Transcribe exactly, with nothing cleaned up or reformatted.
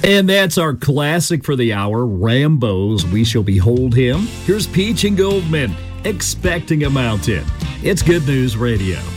And that's our classic for the hour, Rambo's We Shall Behold Him. Here's Peach and Goldman, Expecting a Mountain. It's Good News Radio.